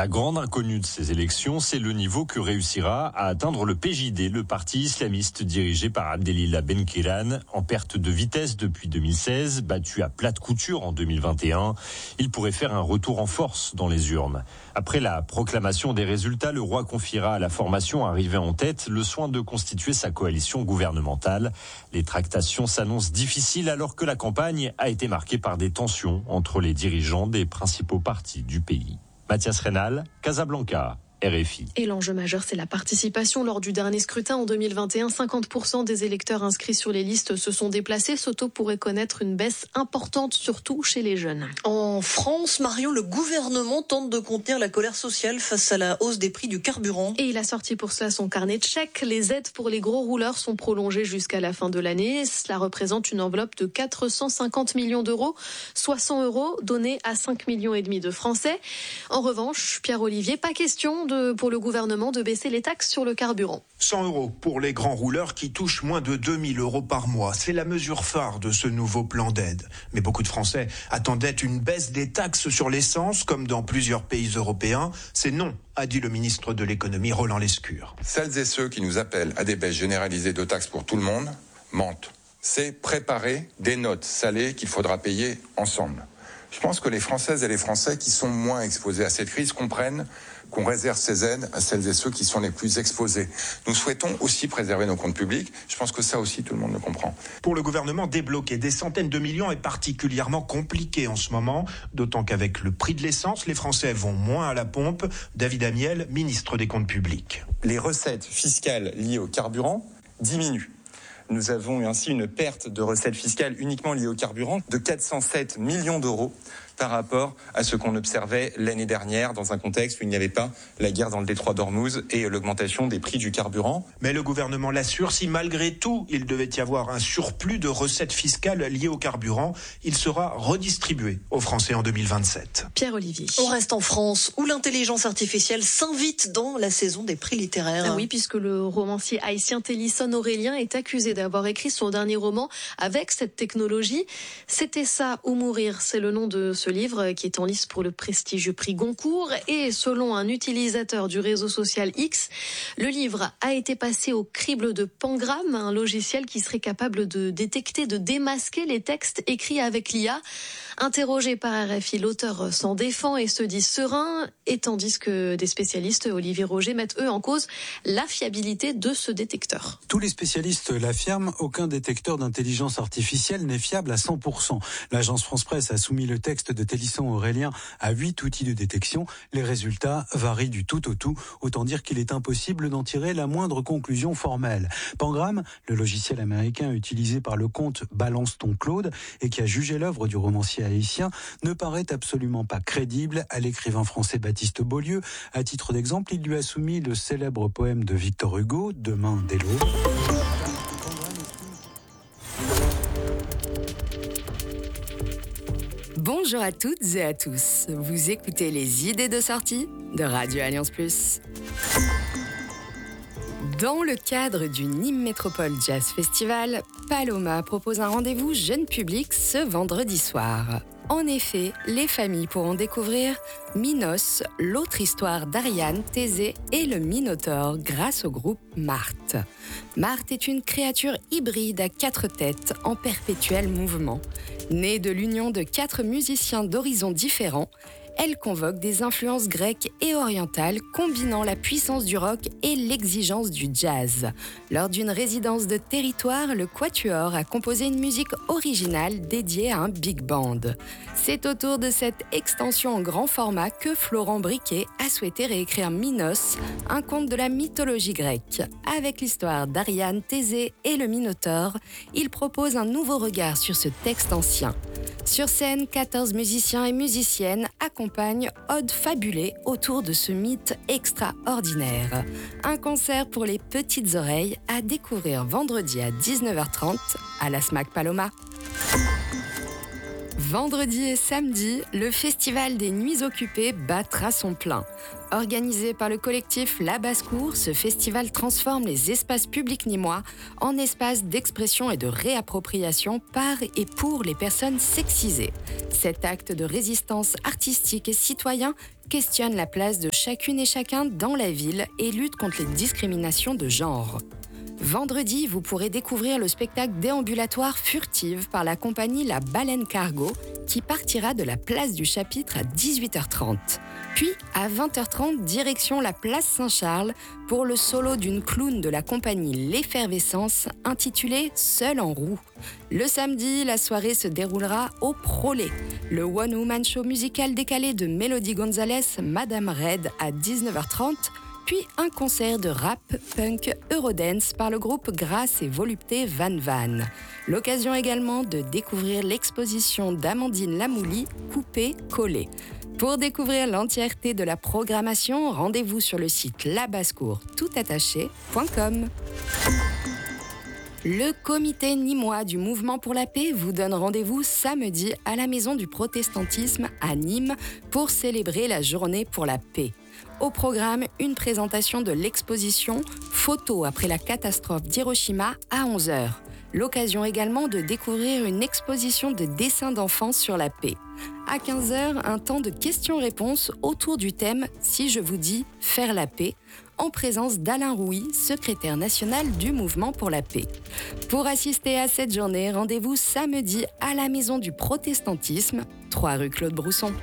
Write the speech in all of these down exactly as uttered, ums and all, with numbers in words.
La grande inconnue de ces élections, c'est le niveau que réussira à atteindre le P J D, le parti islamiste dirigé par Abdelillah Benkiran, en perte de vitesse depuis deux mille seize, battu à plate couture en deux mille vingt et un. Il pourrait faire un retour en force dans les urnes. Après la proclamation des résultats, le roi confiera à la formation arrivée en tête le soin de constituer sa coalition gouvernementale. Les tractations s'annoncent difficiles alors que la campagne a été marquée par des tensions entre les dirigeants des principaux partis du pays. Mathias Reynal, Casablanca, R F I. Et l'enjeu majeur, c'est la participation. Lors du dernier scrutin en deux mille vingt et un, cinquante pour cent des électeurs inscrits sur les listes se sont déplacés. Ce taux pourrait connaître une baisse importante, surtout chez les jeunes. En France, Marion, le gouvernement tente de contenir la colère sociale face à la hausse des prix du carburant. Et il a sorti pour cela son carnet de chèques. Les aides pour les gros rouleurs sont prolongées jusqu'à la fin de l'année. Cela représente une enveloppe de quatre cent cinquante millions d'euros, soit cent euros donnés à cinq millions et demi de Français. En revanche, Pierre-Olivier, pas question de pour le gouvernement de baisser les taxes sur le carburant. cent euros pour les grands rouleurs qui touchent moins de deux mille euros par mois. C'est la mesure phare de ce nouveau plan d'aide. Mais beaucoup de Français attendaient une baisse des taxes sur l'essence, comme dans plusieurs pays européens. C'est non, a dit le ministre de l'économie Roland Lescure. Celles et ceux qui nous appellent à des baisses généralisées de taxes pour tout le monde mentent. C'est préparer des notes salées qu'il faudra payer ensemble. Je pense que les Françaises et les Français qui sont moins exposés à cette crise comprennent qu'on réserve ces aides à celles et ceux qui sont les plus exposés. Nous souhaitons aussi préserver nos comptes publics. Je pense que ça aussi, tout le monde le comprend. Pour le gouvernement, débloquer des centaines de millions est particulièrement compliqué en ce moment, d'autant qu'avec le prix de l'essence, les Français vont moins à la pompe. David Amiel, ministre des Comptes publics. Les recettes fiscales liées au carburant diminuent. Nous avons ainsi une perte de recettes fiscales uniquement liées au carburant de quatre cent sept millions d'euros par rapport à ce qu'on observait l'année dernière dans un contexte où il n'y avait pas la guerre dans le détroit d'Ormuz et l'augmentation des prix du carburant. Mais le gouvernement l'assure, si malgré tout il devait y avoir un surplus de recettes fiscales liées au carburant, il sera redistribué aux Français en deux mille vingt-sept. Pierre-Olivier. On reste en France où l'intelligence artificielle s'invite dans la saison des prix littéraires. Ah oui, puisque le romancier haïtien Télisson Aurélien est accusé d'avoir écrit son dernier roman avec cette technologie. C'était ça ou mourir, c'est le nom de ce livre qui est en lice pour le prestigieux prix Goncourt. Et selon un utilisateur du réseau social X, le livre a été passé au crible de Pangram, un logiciel qui serait capable de détecter, de démasquer les textes écrits avec l'I A. Interrogé par R F I, l'auteur s'en défend et se dit serein, et tandis que des spécialistes, Olivier Roger, mettent eux en cause la fiabilité de ce détecteur. Tous les spécialistes l'affirment, aucun détecteur d'intelligence artificielle n'est fiable à cent pour cent. L'agence France-Presse a soumis le texte de Télisson Aurélien à huit outils de détection. Les résultats varient du tout au tout. Autant dire qu'il est impossible d'en tirer la moindre conclusion formelle. Pangram, le logiciel américain utilisé par le compte Balance ton Claude et qui a jugé l'œuvre du romancier haïtien, ne paraît absolument pas crédible à l'écrivain français Baptiste Beaulieu. À titre d'exemple, il lui a soumis le célèbre poème de Victor Hugo, Demain dès l'aube. Bonjour à toutes et à tous. Vous écoutez les idées de sortie de Radio Alliance Plus. Dans le cadre du Nîmes Métropole Jazz Festival, Paloma propose un rendez-vous jeune public ce vendredi soir. En effet, les familles pourront découvrir Minos, l'autre histoire d'Ariane, Thésée et le Minotaure grâce au groupe Marthe. Marthe est une créature hybride à quatre têtes en perpétuel mouvement. Née de l'union de quatre musiciens d'horizons différents, elle convoque des influences grecques et orientales combinant la puissance du rock et l'exigence du jazz. Lors d'une résidence de territoire, le Quatuor a composé une musique originale dédiée à un big band. C'est autour de cette extension en grand format que Florent Briquet a souhaité réécrire Minos, un conte de la mythologie grecque. Avec l'histoire d'Ariane, Thésée et le Minotaure, il propose un nouveau regard sur ce texte ancien. Sur scène, quatorze musiciens et musiciennes accompagnent Ode fabulée autour de ce mythe extraordinaire. Un concert pour les petites oreilles à découvrir vendredi à dix-neuf heures trente à la SMAC Paloma. Vendredi et samedi, le Festival des Nuits Occupées battra son plein. Organisé par le collectif La Basse-Cour, ce festival transforme les espaces publics nîmois en espaces d'expression et de réappropriation par et pour les personnes sexisées. Cet acte de résistance artistique et citoyen questionne la place de chacune et chacun dans la ville et lutte contre les discriminations de genre. Vendredi, vous pourrez découvrir le spectacle déambulatoire Furtive par la compagnie La Baleine Cargo qui partira de la place du Chapitre à dix-huit heures trente. Puis, à vingt heures trente, direction la place Saint-Charles pour le solo d'une clown de la compagnie L'Effervescence intitulé Seul en roue. Le samedi, la soirée se déroulera au Prolet, le one-woman show musical décalé de Mélodie Gonzalez, Madame Red à dix-neuf heures trente, puis un concert de rap, punk, eurodance par le groupe Grâce et Volupté Van Van. L'occasion également de découvrir l'exposition d'Amandine Lamouli, Coupé, Collé. Pour découvrir l'entièreté de la programmation, rendez-vous sur le site labassecour toutattaché point com. Le comité nîmois du Mouvement pour la paix vous donne rendez-vous samedi à la Maison du Protestantisme à Nîmes pour célébrer la Journée pour la paix. Au programme, une présentation de l'exposition « Photos après la catastrophe d'Hiroshima » à onze heures. L'occasion également de découvrir une exposition de dessins d'enfants sur la paix. À quinze heures, un temps de questions-réponses autour du thème « Si je vous dis faire la paix » en présence d'Alain Rouy, secrétaire national du Mouvement pour la paix. Pour assister à cette journée, rendez-vous samedi à la Maison du Protestantisme, trois rue Claude Brousson.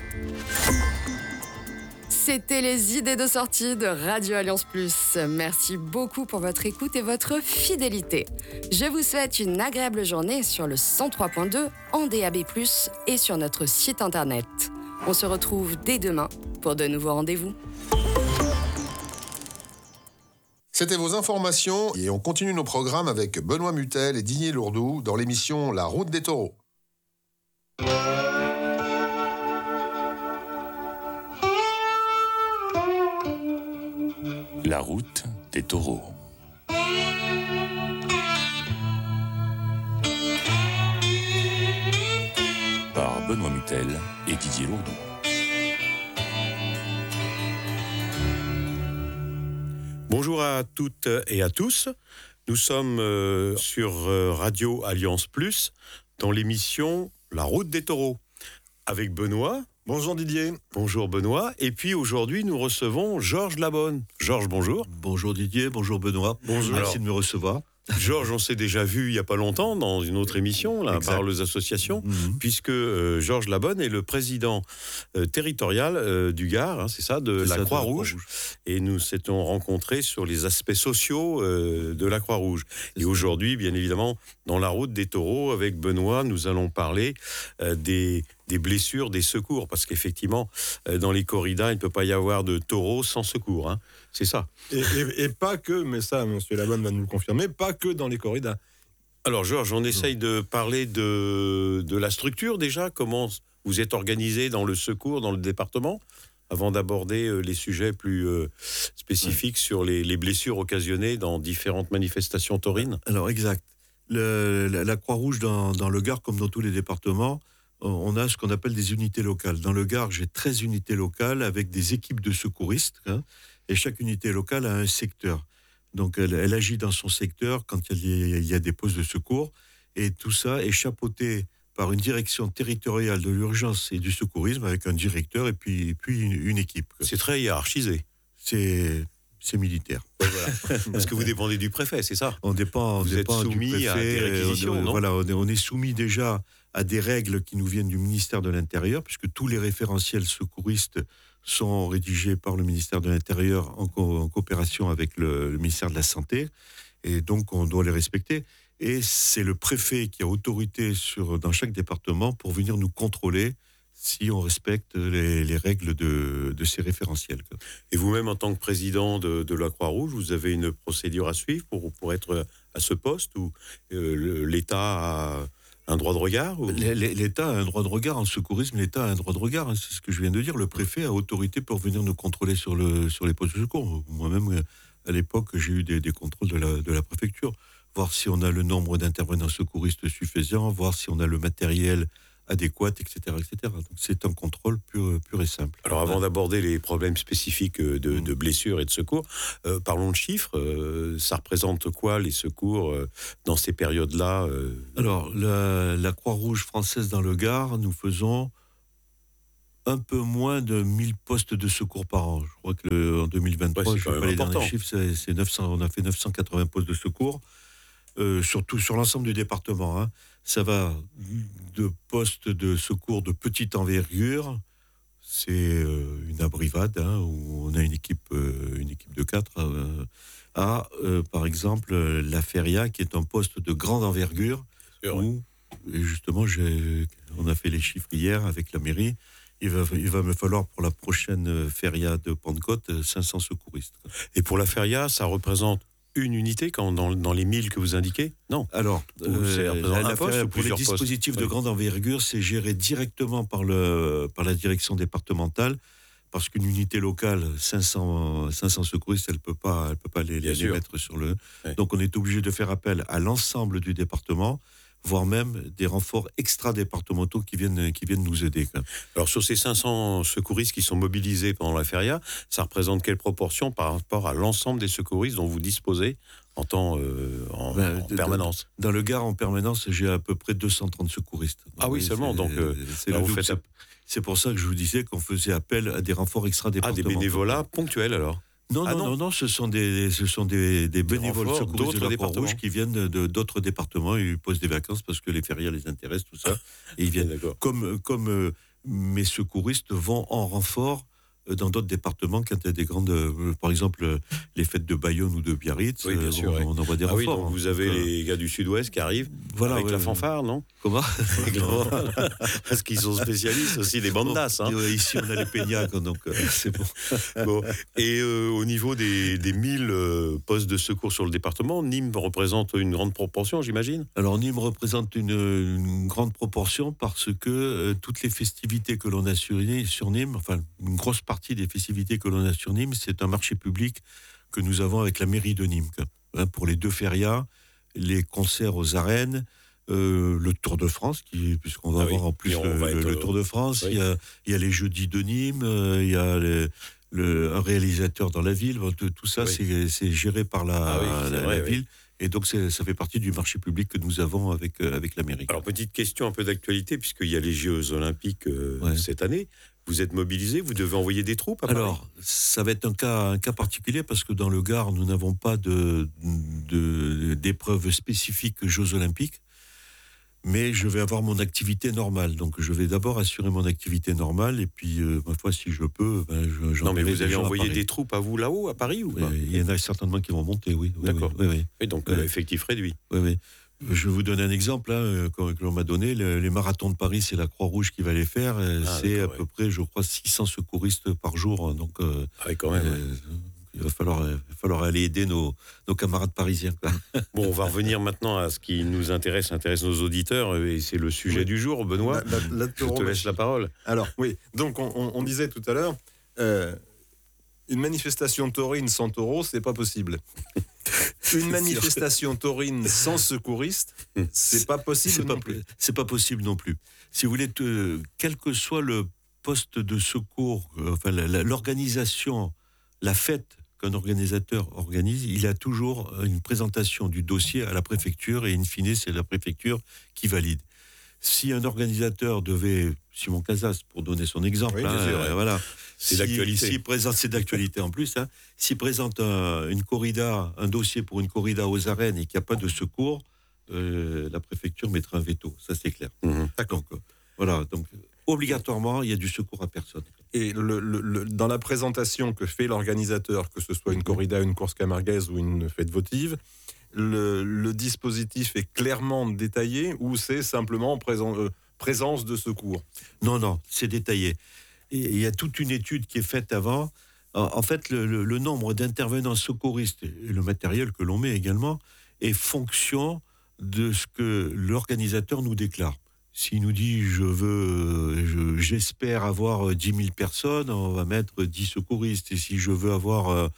C'était les idées de sortie de Radio Alliance Plus. Merci beaucoup pour votre écoute et votre fidélité. Je vous souhaite une agréable journée sur le cent trois point deux en D A B plus, et sur notre site internet. On se retrouve dès demain pour de nouveaux rendez-vous. C'était vos informations et on continue nos programmes avec Benoît Mutel et Didier Lourdou dans l'émission La Route des Taureaux. La route des taureaux. Par Benoît Mutel et Didier Lourdou. Bonjour à toutes et à tous. Nous sommes euh, sur euh, Radio Alliance Plus dans l'émission La Route des Taureaux avec Benoît. Bonjour Didier. Bonjour Benoît. Et puis aujourd'hui, nous recevons Georges Labonne. Georges, bonjour. Bonjour Didier, bonjour Benoît. Bonjour. Merci Alors, de me recevoir. Georges, on s'est déjà vu il n'y a pas longtemps dans une autre émission, là, par les associations, mm-hmm. puisque euh, Georges Labonne est le président euh, territorial euh, du Gard, hein, c'est ça, de c'est la Croix-Rouge. Croix et nous s'étions rencontrés sur les aspects sociaux euh, de la Croix-Rouge. C'est et ça. Aujourd'hui, bien évidemment, dans la route des taureaux, avec Benoît, nous allons parler euh, des... des blessures, des secours, parce qu'effectivement, dans les corridas, il ne peut pas y avoir de taureau sans secours, hein. C'est ça. Et, et, et pas que, mais ça, M. Labonne va nous le confirmer, pas que dans les corridas. Alors, Georges, on essaye de parler de, de la structure déjà, comment vous êtes organisé dans le secours, dans le département, avant d'aborder les sujets plus euh, spécifiques ouais. sur les, les blessures occasionnées dans différentes manifestations taurines. Alors, exact. Le, la, la Croix-Rouge dans, dans le Gard, comme dans tous les départements, on a ce qu'on appelle des unités locales. Dans le Gard, j'ai treize unités locales avec des équipes de secouristes, hein, et chaque unité locale a un secteur. Donc, elle, elle agit dans son secteur quand il y, a, il y a des postes de secours, et tout ça est chapeauté par une direction territoriale de l'urgence et du secourisme avec un directeur et puis, puis une, une équipe. C'est très hiérarchisé. C'est... C'est militaire. Voilà. Parce que vous dépendez du préfet, c'est ça ? On dépend, on vous dépend êtes soumis du préfet, à des réquisitions, on, non ? Voilà, on est, on est soumis déjà à des règles qui nous viennent du ministère de l'Intérieur, puisque tous les référentiels secouristes sont rédigés par le ministère de l'Intérieur en, co- en coopération avec le, le ministère de la Santé, et donc on doit les respecter. Et c'est le préfet qui a autorité sur, dans chaque département pour venir nous contrôler si on respecte les, les règles de, de ces référentiels. Et vous-même, en tant que président de, de la Croix-Rouge, vous avez une procédure à suivre pour, pour être à ce poste, ou euh, l'État a un droit de regard ou... L'État a un droit de regard. En secourisme, l'État a un droit de regard. Hein, c'est ce que je viens de dire. Le préfet a autorité pour venir nous contrôler sur, le, sur les postes de secours. Moi-même, à l'époque, j'ai eu des, des contrôles de la, de la préfecture. Voir si on a le nombre d'intervenants secouristes suffisant, voir si on a le matériel adéquate, et cetera, et cetera. Donc c'est un contrôle pur, pur et simple. Alors avant ouais. d'aborder les problèmes spécifiques de, de blessures et de secours, euh, parlons de chiffres. Euh, ça représente quoi les secours euh, dans ces périodes-là euh... Alors la, la Croix-Rouge française dans le Gard, nous faisons un peu moins de mille postes de secours par an. Je crois qu'en deux mille vingt-trois, ouais, je ne sais pas les derniers chiffres, c'est, c'est neuf cents, on a fait neuf cent quatre-vingts postes de secours, euh, surtout sur l'ensemble du département. Hein. Ça va de postes de secours de petite envergure, c'est euh, une abrivade, hein, où on a une équipe, euh, une équipe de quatre, euh, à, euh, par exemple, la Feria, qui est un poste de grande envergure, où, et justement, j'ai, on a fait les chiffres hier avec la mairie. Il va, il va me falloir pour la prochaine feria de Pentecôte cinq cents secouristes. Et pour la feria, ça représente une unité quand, dans, dans les mille que vous indiquez ? Non. Alors, euh, la, la feria, pour les dispositifs postes. de grande envergure, c'est géré directement par, le, par la direction départementale, parce qu'une unité locale, cinq cents, cinq cents secouristes, elle ne peut pas, elle peut pas les, les, les mettre sur le... Oui. Donc on est obligé de faire appel à l'ensemble du département, voire même des renforts extra-départementaux qui viennent, qui viennent nous aider. Alors, sur ces cinq cents secouristes qui sont mobilisés pendant la feria, ça représente quelle proportion par rapport à l'ensemble des secouristes dont vous disposez en temps euh, en, ben, en permanence ? Dans le Gard, en permanence, j'ai à peu près deux cent trente secouristes. Donc, ah oui, seulement. Donc, euh, c'est, là, vous faites... c'est, c'est pour ça que je vous disais qu'on faisait appel à des renforts extra-départementaux. Ah, des bénévolats ponctuels, alors ? Non, ah non, non, non, ce sont des, ce sont des, des bénévoles renforts, secouristes de la Croix-Rouge qui viennent de, de, d'autres départements. Ils posent des vacances parce que les férias les intéressent, tout ça. Et ils viennent. D'accord. Comme, comme euh, mes secouristes vont en renfort dans d'autres départements quand il y a des grandes, euh, par exemple euh, les fêtes de Bayonne ou de Biarritz, oui, bien sûr, on, oui. on envoie des ah renforts. Oui, donc hein, vous avez donc, les gars du Sud-Ouest qui arrivent voilà, avec ouais, la fanfare, non ? Comment ? Parce qu'ils sont spécialistes aussi des bandas. Hein. Ici, on a les peignacs, donc euh, c'est bon. bon. Et euh, au niveau des, des mille euh, postes de secours sur le département, Nîmes représente une grande proportion, j'imagine ? Alors, Nîmes représente une, une grande proportion parce que euh, toutes les festivités que l'on a sur, sur Nîmes, enfin, une grosse partie des festivités que l'on a sur Nîmes, c'est un marché public que nous avons avec la mairie de Nîmes. Hein, pour les deux férias, les concerts aux arènes, euh, le Tour de France, qui, puisqu'on va ah avoir oui, en plus le, le, le Tour de France, oui. il, y a, il y a les Jeudis de Nîmes, euh, il y a les, le, un réalisateur dans la ville, tout, tout ça oui. c'est, c'est géré par la, ah oui, la, vrai, la ville. Oui. Et donc, c'est, ça fait partie du marché public que nous avons avec, euh, avec la mairie. Alors, petite question un peu d'actualité, puisqu'il y a les Jeux Olympiques euh, ouais. cette année. Vous êtes mobilisé, vous devez envoyer des troupes à Paris ? Alors, ça va être un cas, un cas particulier parce que dans le Gard, nous n'avons pas de, de, d'épreuves spécifiques Jeux Olympiques. Mais je vais avoir mon activité normale. Donc, je vais d'abord assurer mon activité normale. Et puis, euh, ma foi, si je peux, ben, je, j'en Non, mais vous allez envoyer des troupes à vous là-haut, à Paris ou pas ? Il y en a certainement qui vont monter, oui. oui D'accord. Oui, oui, oui. Et donc, euh, effectif réduit. Oui, oui. Je vais vous donner un exemple hein, que l'on m'a donné. Le, les marathons de Paris, c'est la Croix-Rouge qui va les faire. Ah, c'est à peu ouais. près, je crois, six cents secouristes par jour. Donc, euh, ah oui, quand même. Euh, ouais. Il va falloir, il va falloir aller aider nos, nos camarades parisiens. Quoi. Bon, on va revenir maintenant à ce qui nous intéresse, intéresse nos auditeurs, et c'est le sujet oui. du jour. Benoît, la, la, la je te laisse la parole. Alors, oui, donc on, on, on disait tout à l'heure, euh, une manifestation taurine sans taureau, c'est pas possible. Une manifestation taurine sans secouriste, c'est pas possible c'est non pas, plus. C'est pas possible non plus. Si vous voulez, te, quel que soit le poste de secours, enfin la, la, l'organisation, la fête qu'un organisateur organise, il a toujours une présentation du dossier à la préfecture et in fine, c'est la préfecture qui valide. Si un organisateur devait, Simon Casas, pour donner son exemple, oui, hein, euh, voilà, c'est si, d'actualité. S'il présente, c'est d'actualité en plus, hein, s'il présente un, une corrida, un dossier pour une corrida aux arènes et qu'il n'y a pas de secours, euh, la préfecture mettra un veto, ça c'est clair. Mmh. Donc, euh, voilà, donc obligatoirement, il y a du secours à personne. Et le, le, le, dans la présentation que fait l'organisateur, que ce soit une corrida, une course camarguaise ou une fête votive, le, le dispositif est clairement détaillé ou c'est simplement présent, euh, présence de secours ? Non, non, c'est détaillé. Et il y a toute une étude qui est faite avant. En fait, le, le, le nombre d'intervenants secouristes et le matériel que l'on met également est fonction de ce que l'organisateur nous déclare. S'il nous dit je veux, je, j'espère avoir dix mille personnes, on va mettre dix secouristes. Et si je veux avoir euh,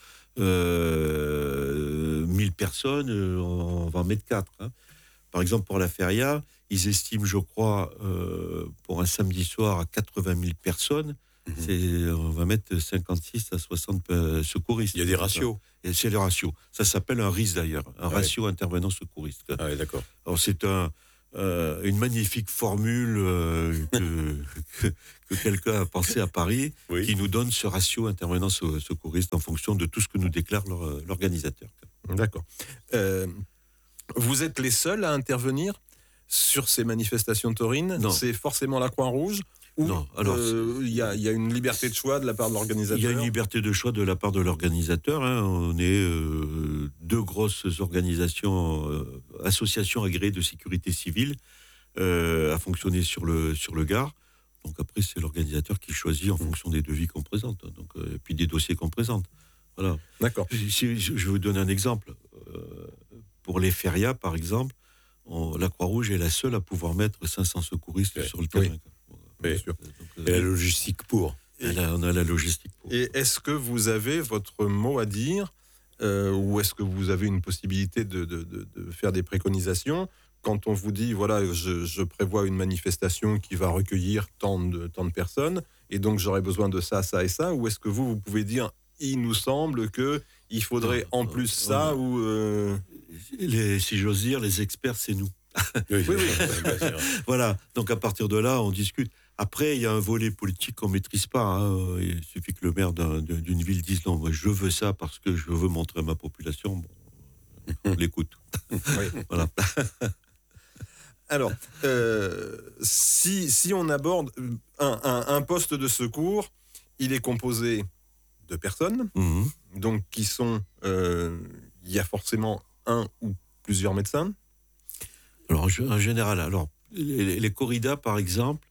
euh, mille personnes, on va en mettre quatre. Hein. Par exemple, pour la feria, ils estiment, je crois, euh, pour un samedi soir à quatre-vingt mille personnes. Mmh. C'est, on va mettre cinquante-six à soixante euh, secouristes. Il y a des ratios. Et c'est le ratio. Ça s'appelle un R I S d'ailleurs, un ah ratio ouais. intervenant secouriste. Ah ouais, d'accord. Alors c'est un, euh, une magnifique formule euh, que, que, que quelqu'un a pensé à Paris, oui. qui nous donne ce ratio intervenant secouriste en fonction de tout ce que nous déclare leur, l'organisateur. D'accord. Euh, vous êtes les seuls à intervenir sur ces manifestations taurines ? Non. C'est forcément la Croix-Rouge ? Ou non, alors il euh, y, y a une liberté de choix de la part de l'organisateur. Il y a une liberté de choix de la part de l'organisateur. Hein. On est euh, deux grosses organisations, euh, associations agréées de sécurité civile euh, à fonctionner sur le sur le Gard. Donc après c'est l'organisateur qui choisit en fonction des devis qu'on présente, donc euh, et puis des dossiers qu'on présente. Voilà. D'accord. Si, je vais vous donner un exemple. Euh, pour les férias, par exemple, on, la Croix-Rouge est la seule à pouvoir mettre cinq cents secouristes ouais. sur le terrain. Oui. Bien sûr. Donc, et la logistique pour. Et là, on a la logistique pour. Et est-ce que vous avez votre mot à dire euh, ou est-ce que vous avez une possibilité de, de, de, de faire des préconisations quand on vous dit, voilà, je, je prévois une manifestation qui va recueillir tant de, tant de personnes et donc j'aurai besoin de ça, ça et ça, ou est-ce que vous, vous pouvez dire, il nous semble qu'il faudrait non, en plus non, ça non. ou... Euh... Les, si j'ose dire, les experts, c'est nous. Oui, oui, oui. Voilà, donc à partir de là, on discute. Après, il y a un volet politique qu'on ne maîtrise pas. Hein. Il suffit que le maire d'un, d'une ville dise non, moi, je veux ça parce que je veux montrer à ma population. Bon, on l'écoute. Oui. Voilà. Alors, euh, si, si on aborde un, un, un poste de secours, il est composé de personnes, mmh. donc qui sont, euh, il y a forcément un ou plusieurs médecins. Alors, en général, alors les, les corridas, par exemple,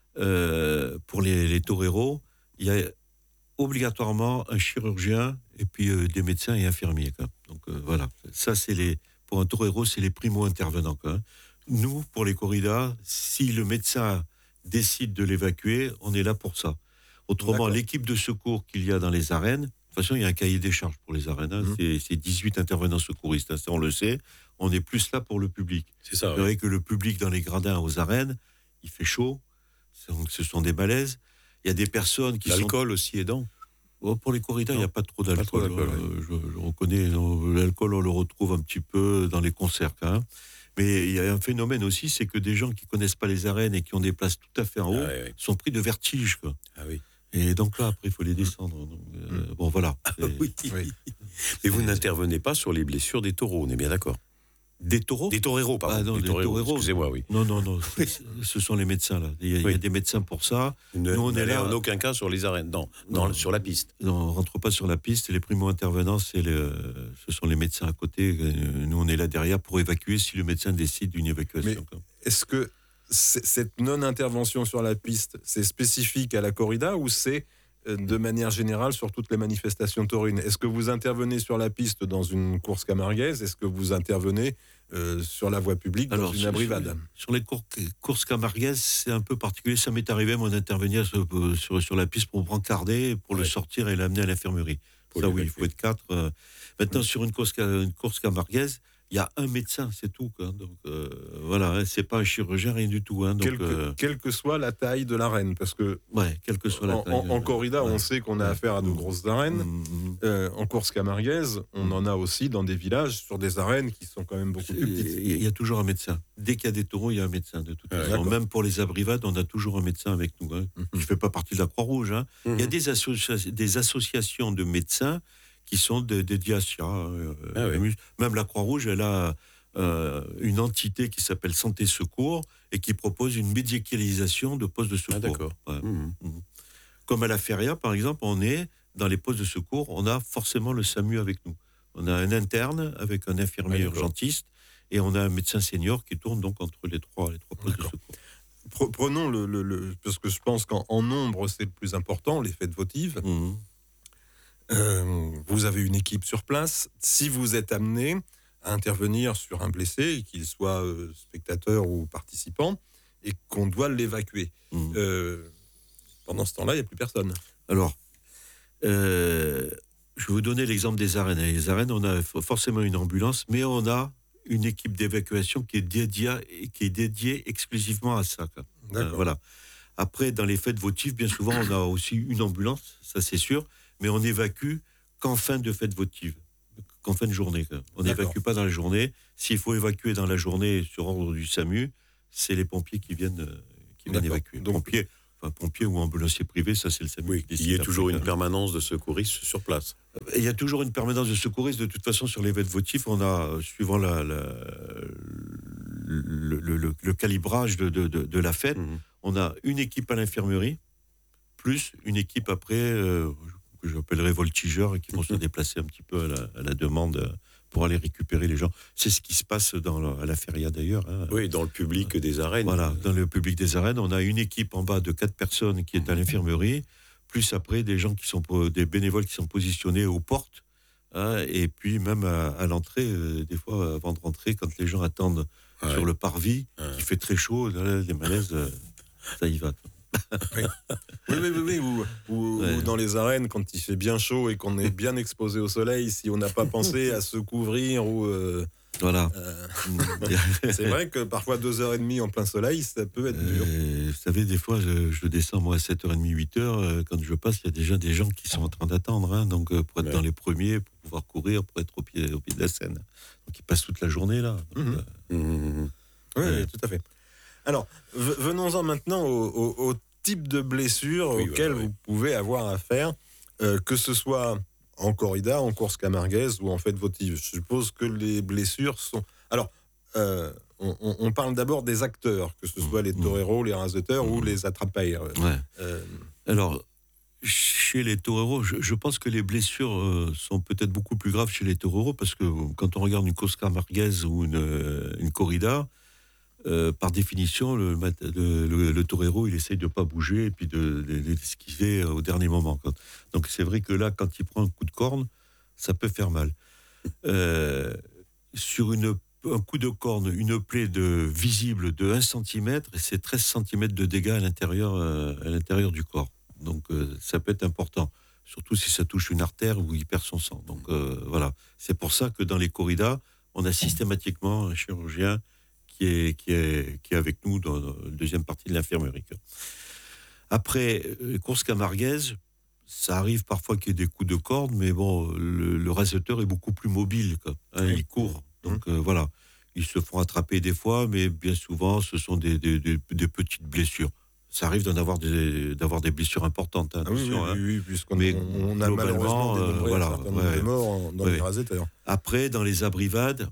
euh, pour les, les toreros, il y a obligatoirement un chirurgien et puis euh, des médecins et infirmiers. Quoi. Donc euh, voilà, ça c'est les pour un torero, c'est les primo-intervenants. Quoi. Nous, pour les corridas, si le médecin décide de l'évacuer, on est là pour ça. Autrement, D'accord. l'équipe de secours qu'il y a dans les arènes, de toute façon, il y a un cahier des charges pour les arènes. Hein, mmh. c'est, c'est dix-huit intervenants secouristes, hein, ça on le sait. On est plus là pour le public. C'est ça. C'est vrai oui. que le public dans les gradins aux arènes, il fait chaud, ce sont des malaises. Il y a des personnes qui l'alcool sont... L'alcool aussi aidant. Oh, pour les corridas, il n'y a pas trop d'alcool. Pas trop d'alcool euh, oui. je, je reconnais, non, l'alcool, on le retrouve un petit peu dans les concerts. Hein. Mais il y a un phénomène aussi, c'est que des gens qui ne connaissent pas les arènes et qui ont des places tout à fait en haut, ah, oui, oui. sont pris de vertige. Quoi. Ah oui. Et donc là, après, il faut les descendre. Donc, euh, bon, voilà. Ah, oui. oui. Mais vous n'intervenez pas sur les blessures des taureaux, on est bien d'accord. Des taureaux ? Des toreros, pardon. Ah non, des, des toreros, toreros. Excusez-moi, oui. Non, non, non. Ce sont les médecins, là. Il y a, oui. il y a des médecins pour ça. Ne, Nous, on est là. En aucun cas sur les arènes. Non, non, non sur la piste. Non, on ne rentre pas sur la piste. Les primo-intervenants, c'est le, ce sont les médecins à côté. Nous, on est là derrière pour évacuer si le médecin décide d'une évacuation. Mais est-ce que c'est, cette non-intervention sur la piste, c'est spécifique à la corrida ou c'est de manière générale sur toutes les manifestations taurines? Est-ce que vous intervenez sur la piste dans une course camarguaise? Est-ce que vous intervenez euh, sur la voie publique dans Alors, une abrivade? Sur, sur les cour- courses camarguaises, c'est un peu particulier. Ça m'est arrivé, moi, d'intervenir sur, sur, sur la piste pour brancarder, pour ouais. le sortir et l'amener à l'infirmerie. Pour Ça, oui, il faut être quatre. Euh. Maintenant, mmh. sur une course, une course camarguaise, il y a un médecin, c'est tout. Quoi. Donc euh, voilà, hein, c'est pas un chirurgien, rien du tout. Hein, donc, quelle, que, euh... quelle que soit la taille de l'arène, parce que ouais, quelle que soit la en, taille. En, en corrida, ouais. on sait qu'on a ouais. affaire à de grosses arènes. Mmh. Euh, en course camarguaise, on mmh. en a aussi dans des villages sur des arènes qui sont quand même beaucoup plus petites. Il y a toujours un médecin. Dès qu'il y a des taureaux, il y a un médecin. De toute ouais, façon, même pour les abrivades, on a toujours un médecin avec nous. Hein. Mmh. Je ne fais pas partie de la Croix-Rouge. Hein. Mmh. Il y a des, associa- des associations de médecins qui sont dédiées à ça. Euh, ah, oui. Même la Croix-Rouge, elle a euh, une entité qui s'appelle Santé Secours et qui propose une médicalisation de postes de secours. Ah, d'accord. Ouais. Mmh. Mmh. Comme à la Feria, par exemple, on est dans les postes de secours, on a forcément le SAMU avec nous. On a un interne avec un infirmier ah, urgentiste et on a un médecin senior qui tourne donc entre les trois, les trois postes d'accord. de secours. Prenons le, le, le... Parce que je pense qu'en en nombre, c'est le plus important, les fêtes votives. Mmh. Euh, vous avez une équipe sur place. Si vous êtes amené à intervenir sur un blessé, qu'il soit euh, spectateur ou participant, et qu'on doit l'évacuer, mmh. euh, pendant ce temps-là, il n'y a plus personne. Alors, euh, je vais vous donner l'exemple des arènes. Les arènes, on a forcément une ambulance, mais on a une équipe d'évacuation qui est dédiée, qui est dédiée exclusivement à ça. Euh, voilà. Après, dans les fêtes votives, bien souvent, on a aussi une ambulance, ça c'est sûr, mais on évacue qu'en fin de fête votive, qu'en fin de journée. On n'évacue pas dans la journée. S'il faut évacuer dans la journée sur ordre du SAMU, c'est les pompiers qui viennent, qui viennent évacuer. Donc, pompiers, enfin, pompiers ou ambulanciers privés, ça c'est le SAMU. Oui, il y a toujours une permanence de secouristes sur place. Il y a toujours une permanence de secouristes. De toute façon, sur les fêtes votives, on a, suivant la, la, le, le, le, le calibrage de, de, de, de la fête, mmh. on a une équipe à l'infirmerie, plus une équipe après, euh, que j'appellerais voltigeurs, et qui vont mmh. se déplacer un petit peu à la, à la demande pour aller récupérer les gens. C'est ce qui se passe dans la, à la feria d'ailleurs. Hein. Oui, dans le public des arènes. Voilà, dans le public des arènes, on a une équipe en bas de quatre personnes qui est à l'infirmerie, plus après des gens qui sont, des bénévoles qui sont positionnés aux portes, hein, et puis même à, à l'entrée, euh, des fois avant de rentrer, quand les gens attendent ouais. sur le parvis, ouais. il fait très chaud, là, les malaises, euh, ça y va. oui. oui, oui, oui, oui. Ou, ou, ouais. ou dans les arènes, quand il fait bien chaud et qu'on est bien exposé au soleil, si on n'a pas pensé à se couvrir ou... Euh, voilà. Euh, c'est vrai que parfois deux heures trente en plein soleil, ça peut être dur. Euh, vous savez, des fois, je, je descends moi à sept heures trente, huit heures. Euh, quand je passe, il y a déjà des gens qui sont en train d'attendre. Hein, donc, euh, pour être ouais. dans les premiers, pour pouvoir courir, pour être au pied, au pied de la scène. Donc, ils passent toute la journée là. Donc, mmh. Euh, mmh. Oui, ouais. tout à fait. Alors, v- venons-en maintenant au, au, au type de blessures oui, auxquelles ouais, ouais. vous pouvez avoir affaire, euh, que ce soit en corrida, en course camarguaise ou en fête votive. Je suppose que les blessures sont... Alors, euh, on, on parle d'abord des acteurs, que ce soit les toreros, les raseteurs mmh. ou les attrapailleurs. Ouais. Euh... Alors, chez les toreros, je, je pense que les blessures euh, sont peut-être beaucoup plus graves chez les toreros, parce que quand on regarde une course camarguaise ou une, une corrida, Euh, par définition, le, le, le, le torero, il essaye de ne pas bouger et puis de, de, de l'esquiver au dernier moment. Donc c'est vrai que là, quand il prend un coup de corne, ça peut faire mal. Euh, sur une, un coup de corne, une plaie de, visible de un centimètre, c'est treize centimètres de dégâts à l'intérieur, euh, à l'intérieur du corps. Donc euh, ça peut être important, surtout si ça touche une artère où il perd son sang. Donc euh, voilà, c'est pour ça que dans les corridas, on a systématiquement un chirurgien Qui est, qui, est, qui est avec nous dans la deuxième partie de l'infirmerie. Après, les courses camarguaises, ça arrive parfois qu'il y ait des coups de corde, mais bon, le, le raseteur est beaucoup plus mobile, quoi, hein, oui. il court. Donc mmh. euh, voilà, ils se font attraper des fois, mais bien souvent, ce sont des, des, des, des petites blessures. Ça arrive d'en avoir des, d'avoir des blessures importantes. Hein, ah oui, oui, hein. oui, oui, puisqu'on mais on, on a malheureusement dénombré euh, voilà, un certain nombre ouais, de morts dans ouais. les raseteurs. Après, dans les abrivades,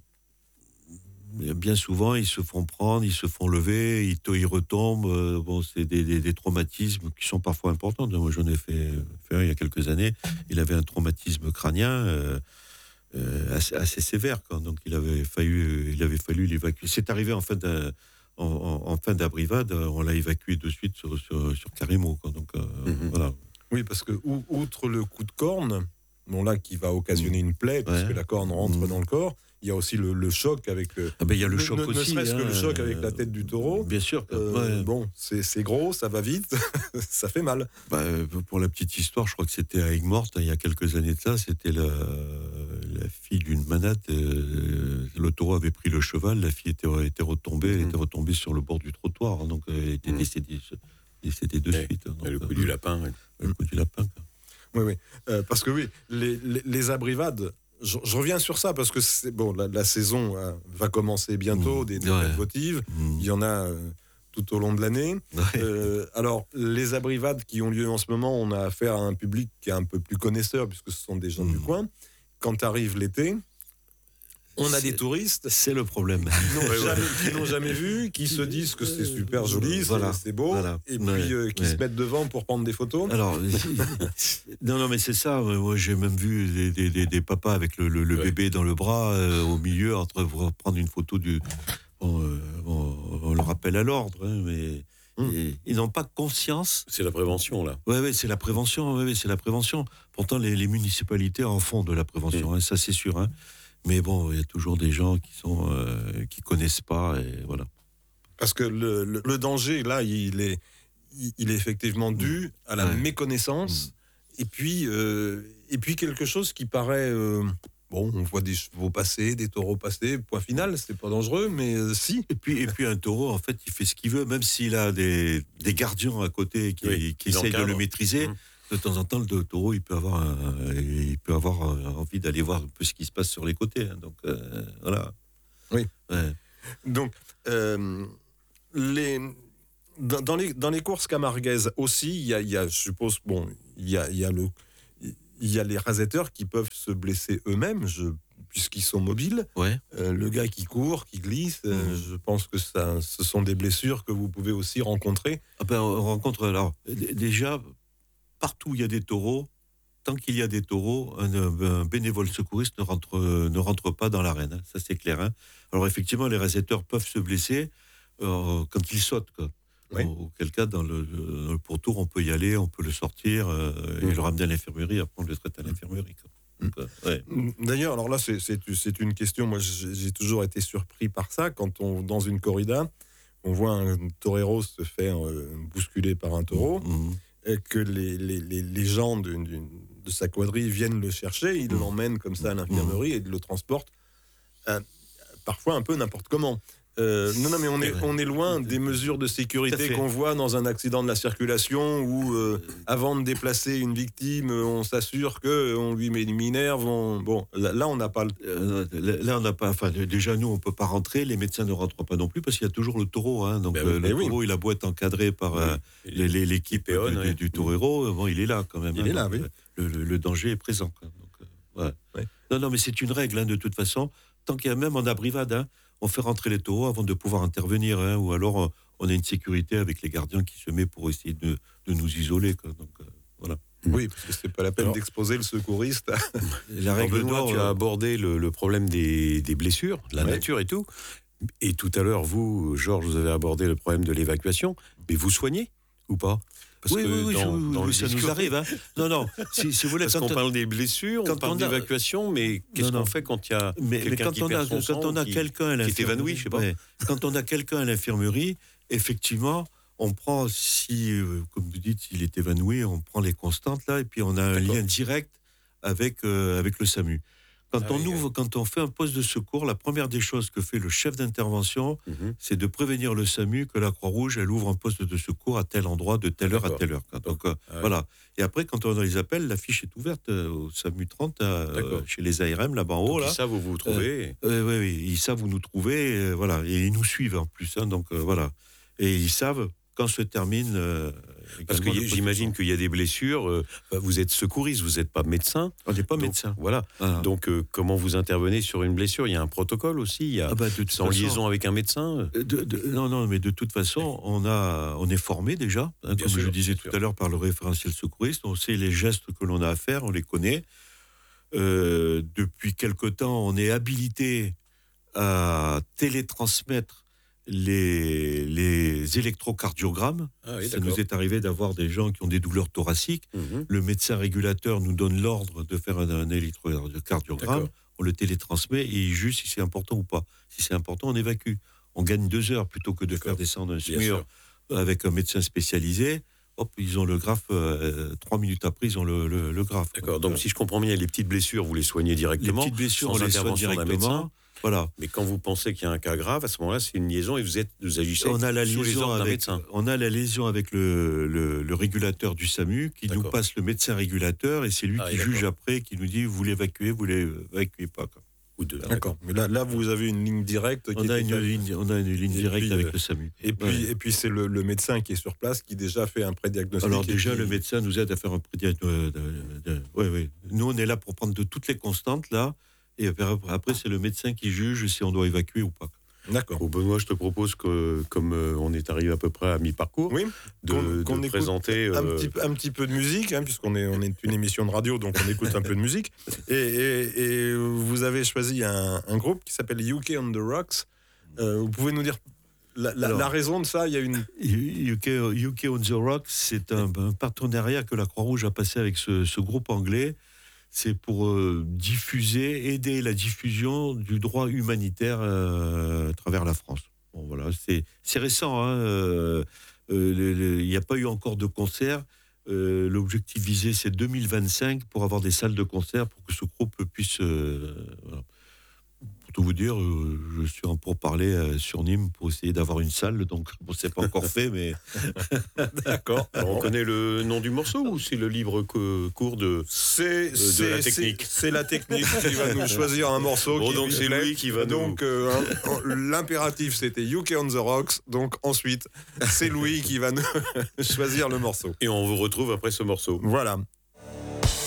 bien souvent, ils se font prendre, ils se font lever, ils, ils retombent. Euh, bon, c'est des, des, des traumatismes qui sont parfois importants. Moi, j'en ai fait, fait un il y a quelques années. Il avait un traumatisme crânien euh, euh, assez, assez sévère. Quoi. Donc, il avait fallu, il avait fallu l'évacuer. C'est arrivé en fin, de, en, en, en fin d'abrivade. On l'a évacué de suite sur, sur, sur Carimo. Quoi. Donc, euh, mm-hmm. voilà. Oui, parce que ou, outre le coup de corne, bon là, qui va occasionner une plaie, puisque ouais. la corne rentre mmh. dans le corps, il y a aussi le, le choc avec le. Ah ben il y a le ne, choc ne, aussi. Ne serait-ce hein, que le choc avec la tête du taureau. Bien sûr. Euh, ouais. Bon, c'est, c'est gros, ça va vite, ça fait mal. Bah, pour la petite histoire, je crois que c'était à Aigues-Mortes, il y a quelques années de ça, c'était la, la fille d'une manade. Euh, le taureau avait pris le cheval, la fille était, était retombée, elle mmh. était retombée sur le bord du trottoir, donc elle était mmh. décédée, décédée de ouais. suite. Donc, le coup euh, du lapin. Ouais. Le coup du lapin. Quoi. Oui, oui. Euh, parce que oui, les, les, les abrivades, je, je reviens sur ça parce que c'est, bon, la, la saison euh, va commencer bientôt, mmh. des, des ouais. fêtes votives. Mmh. Il y en a euh, tout au long de l'année. Ouais. Euh, alors, les abrivades qui ont lieu en ce moment, on a affaire à un public qui est un peu plus connaisseur puisque ce sont des gens mmh. du coin. Quand arrive l'été, on a c'est, des touristes. C'est le problème. Qui n'ont, jamais, qui n'ont jamais vu, qui se disent que c'est super joli, voilà, c'est, c'est beau, voilà, et puis ouais, euh, qui ouais. se mettent devant pour prendre des photos. Alors, non, non, mais c'est ça. Moi, j'ai même vu des, des, des, des papas avec le, le, le ouais. bébé dans le bras, euh, au milieu, en train de prendre une photo du. Bon, euh, bon, on le rappelle à l'ordre, hein, mais. Et ils n'ont pas conscience. C'est la prévention, là. Oui, ouais, c'est la prévention. Ouais, ouais, c'est la prévention. Pourtant, les, les municipalités en font de la prévention, mmh. hein, ça c'est sûr. Hein. Mais bon, il y a toujours des gens qui sont euh, qui connaissent pas, et voilà. Parce que le, le, le danger, là, il est, il est effectivement dû à la ouais. méconnaissance, mmh. et puis euh, et puis quelque chose qui paraît euh, Bon, on voit des chevaux passer, des taureaux passer, point final, c'est pas dangereux, mais euh, si. Et puis, et puis un taureau, en fait, il fait ce qu'il veut, même s'il a des, des gardiens à côté qui, oui, qui essayent de le maîtriser. Mmh. De temps en temps, le taureau, il peut avoir, un, il peut avoir envie d'aller voir un peu ce qui se passe sur les côtés. Hein, donc, euh, voilà. Oui. Ouais. Donc, euh, les, dans, dans, les, dans les courses camarguaises aussi, il y a, il y a, je suppose, bon, il y a, il y a le... Il y a les rasetteurs qui peuvent se blesser eux-mêmes, je, puisqu'ils sont mobiles. Ouais. Euh, le gars qui court, qui glisse, mmh. euh, je pense que ça, ce sont des blessures que vous pouvez aussi rencontrer. Ah ben, on rencontre, alors, déjà, partout où il y a des taureaux, tant qu'il y a des taureaux, un, un bénévole secouriste ne rentre, ne rentre pas dans l'arène, hein, ça c'est clair. Hein. Alors effectivement, les rasetteurs peuvent se blesser euh, quand ils sautent, quoi. Oui. Auquel cas, dans le, le, le pourtour, on peut y aller, on peut le sortir euh, mmh. et le ramener à l'infirmerie, après on le traite à l'infirmerie. Donc, euh, ouais. D'ailleurs, alors là, c'est, c'est, c'est une question, moi j'ai, j'ai toujours été surpris par ça, quand on, dans une corrida, on voit un torero se faire euh, bousculer par un taureau, mmh. et que les, les, les, les gens de, de, de sa quadrille viennent le chercher, ils mmh. l'emmènent comme ça à l'infirmerie mmh. et le transportent, euh, parfois un peu n'importe comment. Euh, non, non, mais on est, on est loin des mesures de sécurité qu'on voit dans un accident de la circulation où, euh, avant de déplacer une victime, on s'assure qu'on lui met une minerve. On... Bon, là, là, on n'a pas... Euh, là, on n'a pas... Enfin, déjà, nous, on ne peut pas rentrer. Les médecins ne rentrent pas non plus parce qu'il y a toujours le taureau. Hein, donc, ben oui, euh, le taureau, oui. il a beau être encadré par oui. euh, les, les, l'équipe Péon, du, oui. du torero. Bon, il est là, quand même. Il hein, est là, donc, oui. Le, le, le danger est présent. Quoi. Donc, euh, ouais. Oui. Non, non, mais c'est une règle, hein, de toute façon. Tant qu'il y a même en abrivade, hein, on fait rentrer les taureaux avant de pouvoir intervenir, hein, ou alors on a une sécurité avec les gardiens qui se met pour essayer de, de nous isoler. Quoi. Donc, euh, voilà. Oui, parce que c'est pas la peine alors, d'exposer le secouriste. La règle d'or, tu as abordé le, le problème des, des blessures, de la ouais. nature et tout. Et tout à l'heure, vous, Georges, vous avez abordé le problème de l'évacuation. Mais vous soignez ou pas? Parce oui, que oui, oui, dans, je, dans oui, le ça discours... nous arrive. Hein. Non, non, si, si vous voulez... Parce quand qu'on parle des blessures, on parle on a... d'évacuation, mais qu'est-ce non, qu'on fait quand il y a mais, quelqu'un mais qui perd son sang, quand on a qui, quelqu'un à qui est évanoui, je sais pas. Ouais. Quand on a quelqu'un à l'infirmerie, effectivement, on prend, si, euh, comme vous dites, s'il est évanoui, on prend les constantes, là, et puis on a un D'accord. lien direct avec, euh, avec le SAMU. Quand, ah on oui, ouvre, oui. quand on fait un poste de secours, la première des choses que fait le chef d'intervention, mm-hmm. c'est de prévenir le SAMU que la Croix-Rouge, elle ouvre un poste de secours à tel endroit, de telle heure D'accord. à telle heure. Donc, euh, ah voilà. Et après, quand on les appelle, la fiche est ouverte euh, au SAMU trente, euh, chez les A R M, là-bas en haut. Donc, là. Ils savent où vous vous trouvez. Euh, euh, oui, oui, ils savent où nous trouver, euh, voilà. Et ils nous suivent en plus. Hein, donc, euh, voilà. Et ils savent quand se termine... Euh, Parce que j'imagine qu'il y a des blessures. Euh, vous êtes secouriste, vous n'êtes pas médecin. On n'est pas donc, médecin. Voilà. Ah. Donc, euh, comment vous intervenez sur une blessure? Il y a un protocole aussi. Il y a ah bah, c'est en liaison avec un médecin. De, de, non, non, mais de toute façon, on a, on est formé déjà. Hein, comme sûr, je le disais tout sûr. à l'heure par le référentiel secouriste, on sait les gestes que l'on a à faire, on les connaît. Euh, depuis quelque temps, on est habilité à télétransmettre Les, les électrocardiogrammes. Ah oui, ça d'accord. nous est arrivé d'avoir des gens qui ont des douleurs thoraciques. Mmh. Le médecin régulateur nous donne l'ordre de faire un, un électrocardiogramme. D'accord. On le télétransmet et il juge si c'est important ou pas. Si c'est important, on évacue. On gagne deux heures plutôt que de d'accord. faire descendre un SMUR avec un médecin spécialisé. Hop, ils ont le graphe, euh, trois minutes après, ils ont le, le, le graphe. D'accord, donc, donc si je comprends bien, les petites blessures, vous les soignez directement. Les petites blessures, on les soigne directement. Voilà. Mais quand vous pensez qu'il y a un cas grave, à ce moment-là, c'est une liaison et vous êtes, vous agissez on a la sous les ordres d'un avec, médecin. On a la liaison avec le, le, le régulateur du SAMU qui d'accord. nous passe le médecin régulateur et c'est lui ah, qui juge après, qui nous dit vous l'évacuez, vous l'évacuez pas. Quoi. Ou deux. D'accord. Mais là, là, vous avez une ligne directe. On, qui a, une ligne, on a une ligne directe puis, avec euh, le SAMU. Et puis, ouais. et puis c'est le, le médecin qui est sur place qui déjà fait un prédiagnostic. Alors déjà, qui... le médecin nous aide à faire un prédiagnostic. Oui, oui. Nous, on est là pour prendre de toutes les constantes, là. Et après, c'est le médecin qui juge si on doit évacuer ou pas. D'accord. Bon, Benoît, je te propose que, comme euh, on est arrivé à peu près à mi-parcours, oui, de, qu'on, qu'on de présenter... Un, euh... petit, un petit peu de musique, hein, puisqu'on est, on est une émission de radio, donc on écoute un peu de musique. Et, et, et vous avez choisi un, un groupe qui s'appelle U K on the Rocks. Euh, vous pouvez nous dire la, la, Alors, la raison de ça? Il y a une... U K, U K on the Rocks, c'est un, un partenariat que la Croix-Rouge a passé avec ce, ce groupe anglais. C'est pour euh, diffuser, aider la diffusion du droit humanitaire euh, à travers la France. Bon, voilà, c'est, c'est récent. Hein, euh, euh, il n'y a pas eu encore de concert. Euh, l'objectif visé, c'est deux mille vingt-cinq pour avoir des salles de concert pour que ce groupe puisse... Euh, voilà. Pour tout vous dire, euh, je suis en pourparlers euh, sur Nîmes pour essayer d'avoir une salle, donc bon, c'est pas encore fait, mais... D'accord. Alors, on connaît le nom du morceau ou c'est le livre que, cours de, c'est, euh, de c'est, la technique c'est, c'est la technique qui va nous choisir un morceau. Bon, qui donc lui c'est plaît. lui qui va nous... Donc euh, hein, l'impératif, c'était U K on the Rocks. Donc ensuite, c'est Louis qui va nous choisir le morceau. Et on vous retrouve après ce morceau. Voilà.